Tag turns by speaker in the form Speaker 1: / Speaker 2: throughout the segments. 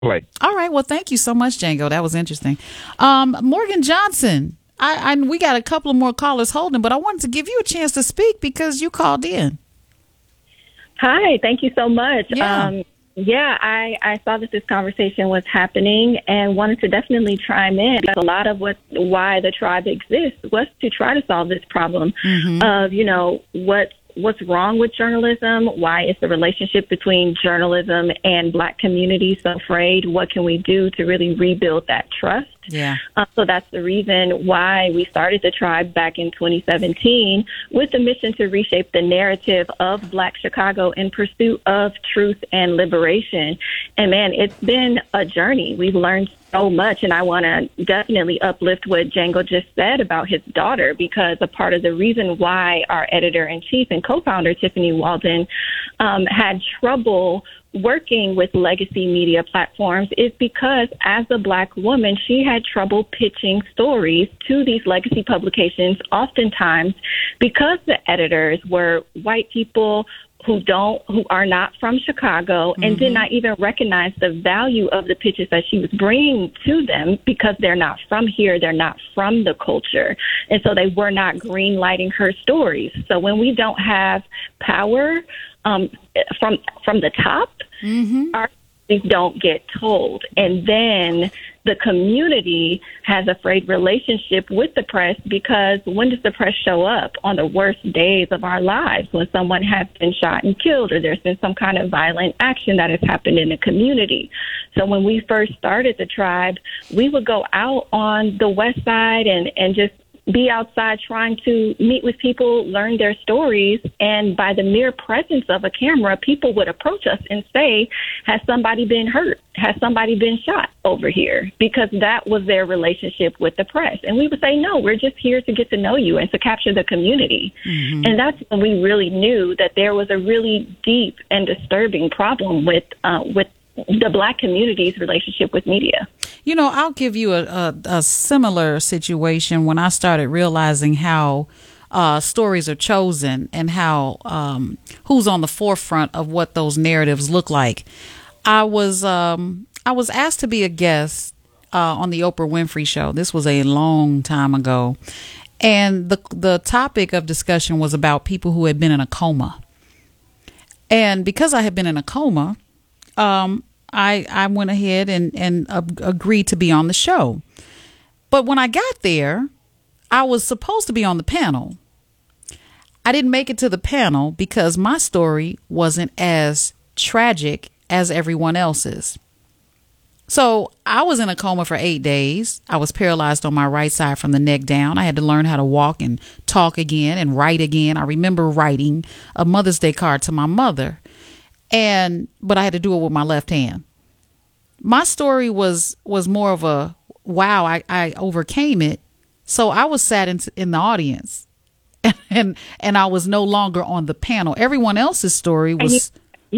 Speaker 1: play.
Speaker 2: All right. Well, thank you so much, Django. That was interesting. Morgan Johnson, we got a couple of more callers holding, but I wanted to give you a chance to speak because you called in.
Speaker 3: Hi, thank you so much.
Speaker 2: Yeah.
Speaker 3: I saw that this conversation was happening and wanted to definitely chime in. Because a lot of why the tribe exists was to try to solve this problem of, what's wrong with journalism? Why is the relationship between journalism and Black communities so frayed? What can we do to really rebuild that trust?
Speaker 2: Yeah.
Speaker 3: So that's the reason why we started the tribe back in 2017 with the mission to reshape the narrative of Black Chicago in pursuit of truth and liberation. And man, it's been a journey. We've learned so much, and I want to definitely uplift what Django just said about his daughter, because a part of the reason why our editor-in-chief and co-founder, Tiffany Walden, had trouble working with legacy media platforms is because as a Black woman, she had trouble pitching stories to these legacy publications, oftentimes because the editors were white people who are not from Chicago and did not even recognize the value of the pitches that she was bringing to them because they're not from here, they're not from the culture. And so they were not green lighting her stories. So when we don't have power from the top, our stories don't get told. And then the community has a frayed relationship with the press because when does the press show up? On the worst days of our lives, when someone has been shot and killed or there's been some kind of violent action that has happened in the community. So when we first started the tribe, we would go out on the west side and just be outside trying to meet with people, learn their stories. And by the mere presence of a camera, people would approach us and say, has somebody been hurt? Has somebody been shot over here? Because that was their relationship with the press. And we would say, no, we're just here to get to know you and to capture the community. And that's when we really knew that there was a really deep and disturbing problem with the Black community's relationship with media.
Speaker 2: You know, I'll give you a similar situation when I started realizing how stories are chosen and how who's on the forefront of what those narratives look like. I was asked to be a guest on the Oprah Winfrey Show. This was a long time ago, and the topic of discussion was about people who had been in a coma. And because I had been in a coma, I went ahead and agreed to be on the show. But when I got there, I was supposed to be on the panel. I didn't make it to the panel because my story wasn't as tragic as everyone else's. So I was in a coma for 8 days. I was paralyzed on my right side from the neck down. I had to learn how to walk and talk again and write again. I remember writing a Mother's Day card to my mother. But I had to do it with my left hand. My story was more of a, wow, I overcame it. So I was sat in the audience and I was no longer on the panel. Everyone else's story was,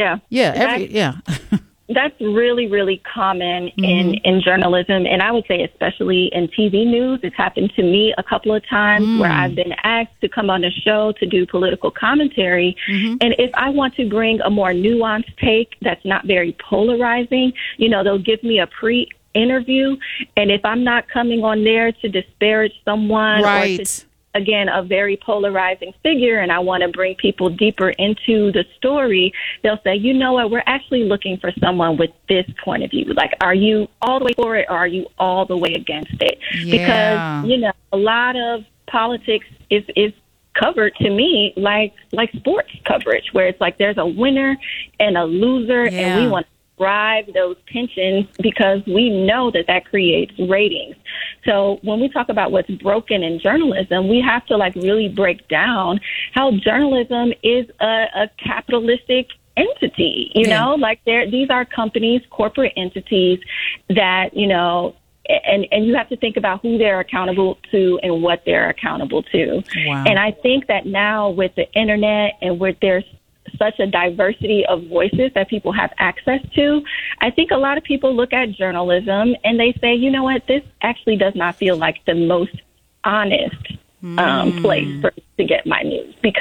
Speaker 3: That's really, really common in journalism. And I would say especially in TV news. It's happened to me a couple of times where I've been asked to come on a show to do political commentary. And if I want to bring a more nuanced take that's not very polarizing, they'll give me a pre-interview. And if I'm not coming on there to disparage someone or to, again, a very polarizing figure, and I want to bring people deeper into the story, they'll say, you know what, we're actually looking for someone with this point of view. Like, are you all the way for it or are you all the way against it?
Speaker 2: Yeah.
Speaker 3: Because, a lot of politics is covered to me like sports coverage, where it's like there's a winner and a loser, and we want to drive those tensions because we know that creates ratings. So when we talk about what's broken in journalism, we have to really break down how journalism is a capitalistic entity, these are companies, corporate entities that, and you have to think about who they're accountable to and what they're accountable to.
Speaker 2: Wow.
Speaker 3: And I think that now with the internet and with there's such a diversity of voices that people have access to, I think a lot of people look at journalism and they say, you know what, this actually does not feel like the most honest place to get my news, because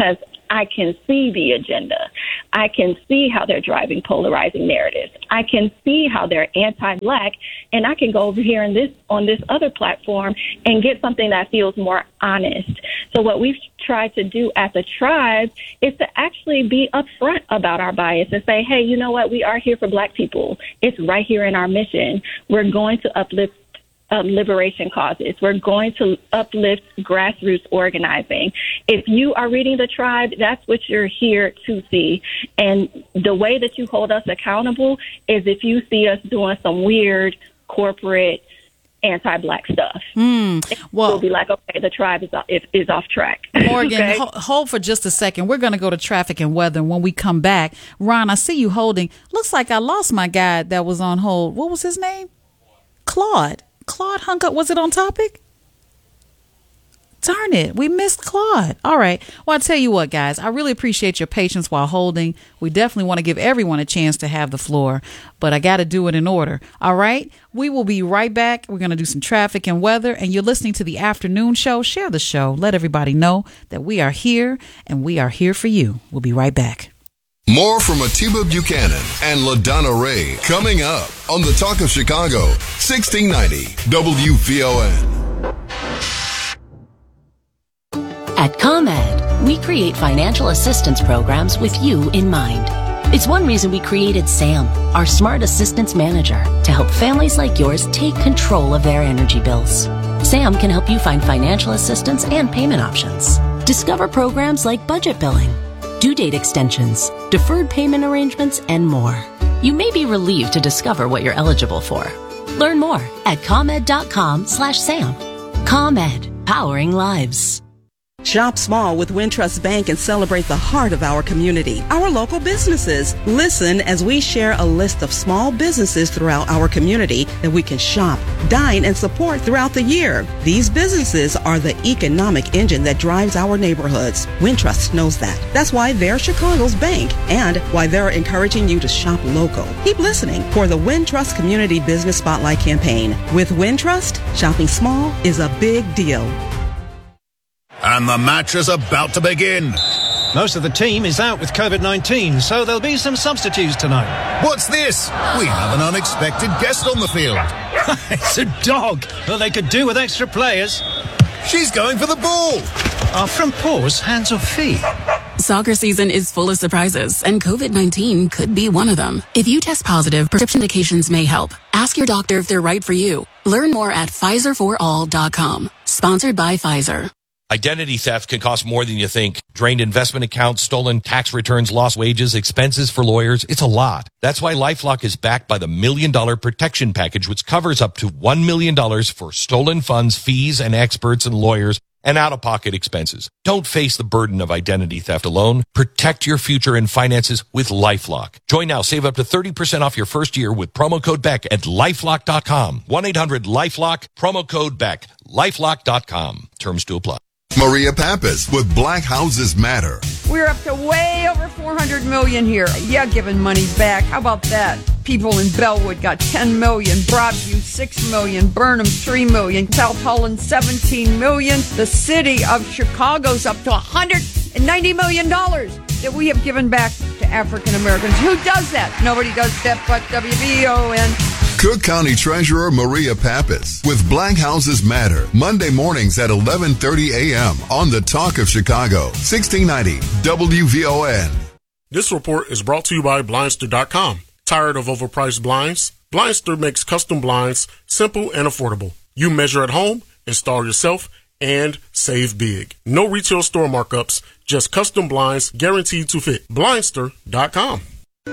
Speaker 3: I can see the agenda. I can see how they're driving polarizing narratives. I can see how they're anti-Black, and I can go over here on this other platform and get something that feels more honest. So what we've tried to do as a tribe is to actually be upfront about our bias and say, hey, you know what? We are here for Black people. It's right here in our mission. We're going to uplift liberation causes. We're going to uplift grassroots organizing. If you are reading The Tribe, that's what you're here to see. And the way that you hold us accountable is if you see us doing some weird corporate anti-Black stuff. Well, we'll be like, okay, The Tribe is off track.
Speaker 2: Morgan,
Speaker 3: okay?
Speaker 2: Hold for just a second. We're going to go to traffic and weather. And when we come back, Ron, I see you holding. Looks like I lost my guy that was on hold. What was his name? Claude hung up. Was it on topic? Darn it. We missed Claude. All right. Well, I'll tell you what, guys. I really appreciate your patience while holding. We definitely want to give everyone a chance to have the floor, but I got to do it in order. All right. We will be right back. We're going to do some traffic and weather, and you're listening to the afternoon show. Share the show. Let everybody know that we are here, and we are here for you. We'll be right back.
Speaker 1: More from Atiba Buchanan and LaDonna Ray coming up on the Talk of Chicago, 1690 WVON.
Speaker 4: At ComEd, we create financial assistance programs with you in mind. It's one reason we created SAM, our smart assistance manager, to help families like yours take control of their energy bills. SAM can help you find financial assistance and payment options. Discover programs like budget billing, due date extensions, deferred payment arrangements, and more. You may be relieved to discover what you're eligible for. Learn more at ComEd.com/SAM. ComEd, powering lives.
Speaker 5: Shop small with Wintrust Bank and celebrate the heart of our community, our local businesses. Listen as we share a list of small businesses throughout our community that we can shop, dine, and support throughout the year. These businesses are the economic engine that drives our neighborhoods. Wintrust knows that. That's why they're Chicago's bank and why they're encouraging you to shop local. Keep listening for the Wintrust Community Business Spotlight campaign. With Wintrust, shopping small is a big deal.
Speaker 6: And the match is about to begin.
Speaker 7: Most of the team is out with COVID-19, so there'll be some substitutes tonight.
Speaker 6: What's this? We have an unexpected guest on the field.
Speaker 7: It's a dog. Well, they could do with extra players.
Speaker 6: She's going for the ball.
Speaker 7: Are front paws hands or feet?
Speaker 8: Soccer season is full of surprises, and COVID-19 could be one of them. If you test positive, prescription medications may help. Ask your doctor if they're right for you. Learn more at PfizerForAll.com. Sponsored by Pfizer.
Speaker 9: Identity theft can cost more than you think. Drained investment accounts, stolen tax returns, lost wages, expenses for lawyers. It's a lot. That's why LifeLock is backed by the $1 Million Protection Package, which covers up to $1 million for stolen funds, fees, and experts and lawyers, and out-of-pocket expenses. Don't face the burden of identity theft alone. Protect your future and finances with LifeLock. Join now. Save up to 30% off your first year with promo code BECK at LifeLock.com. 1-800-LifeLock, promo code BECK, LifeLock.com. Terms to apply.
Speaker 1: Maria Pappas with Black Houses Matter.
Speaker 10: We're up to way over $400 million here. Yeah, giving money back. How about that? People in Bellwood got $10 million, Broadview $6 million, Burnham $3 million, South Holland $17 million. The city of Chicago's up to $190 million that we have given back to African Americans. Who does that? Nobody does that but WVON.
Speaker 1: Cook County Treasurer Maria Pappas with Black Houses Matter, Monday mornings at 11:30 a.m. on the Talk of Chicago, 1690 WVON.
Speaker 11: This report is brought to you by Blindster.com. Tired of overpriced blinds? Blindster makes custom blinds simple and affordable. You measure at home, install yourself, and save big. No retail store markups, just custom blinds guaranteed to fit. Blindster.com.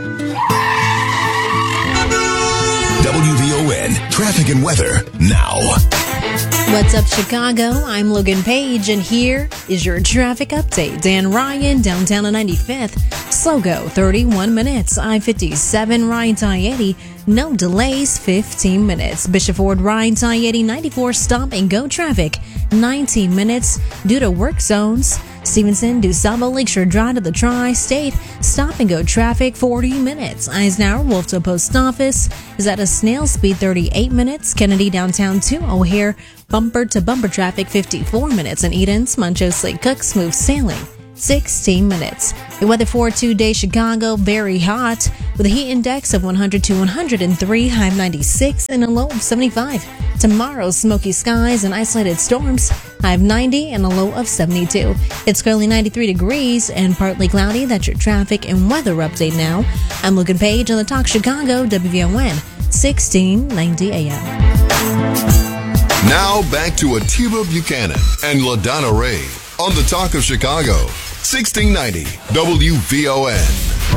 Speaker 1: WVON traffic and weather now.
Speaker 12: What's up, Chicago? I'm Logan Page, and here is your traffic update. Dan Ryan, downtown on 95th. Slow go, 31 minutes. I-57, right I-80. No delays, 15 minutes. Bishop Ford, right I-80, 94, stop and go traffic, 19 minutes due to work zones. Stevenson, DuSable, Lakeshore Drive to the Tri-State. Stop and go traffic, 40 minutes. Eisenhower, Wolf to Post Office is at a snail speed, 38 minutes. Kennedy, downtown to O'Hare, bumper to bumper traffic, 54 minutes. And Edens, Montrose Lake Cook, smooth sailing, 16 minutes. The weather for today, Chicago, very hot with a heat index of 100 to 103, high of 96 and a low of 75. Tomorrow, smoky skies and isolated storms, high of 90 and a low of 72. It's currently 93 degrees and partly cloudy. That's your traffic and weather update now. I'm Logan Page on the Talk Chicago, WVON, 1690 AM.
Speaker 1: Now back to Atiba Buchanan and LaDonna Ray on the Talk of Chicago, 1690 WVON.